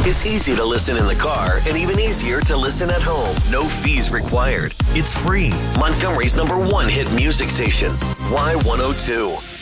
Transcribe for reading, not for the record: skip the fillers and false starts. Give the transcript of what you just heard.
is easy to listen in the car and even easier to listen at home. No fees required. It's free. Montgomery's #1 hit music station, Y102.